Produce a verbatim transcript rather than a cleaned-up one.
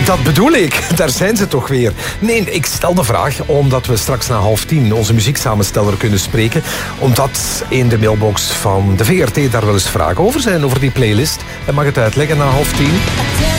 Dat bedoel ik. Daar zijn ze toch weer. Nee, ik stel de vraag omdat we straks na half tien onze muzieksamensteller kunnen spreken. Omdat in de mailbox van de V R T daar wel eens vragen over zijn, over die playlist. Hij mag het uitleggen na half tien.